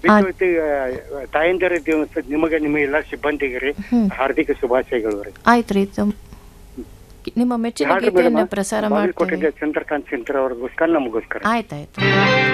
ಬಿಟ್ಟು ತಾಯಂದಿರ ದಿವಸ ನಿಮಗೆ ನಿಮ್ಮ ಎಲ್ಲ ಸಿಬ್ಬಂದಿಗೆ ರೀ ಹಾರ್ದಿಕ ಶುಭಾಶಯಗಳು ರೀ. ಆಯ್ತ್ರಿ, ನಿಮ್ಮ ಮೆಚ್ಚಿನ ಗೀತೆಯನ್ನ ಪ್ರಸಾರ ಮಾಡ್ತೀವಿ. ಚಂದ್ರಕಾಂತ್ ಸಿಂತ್ರ ಅವ್ರಿಗೋಸ್ಕರ ನಮಗೋಸ್ಕರ. ಆಯ್ತಾಯ್ತು.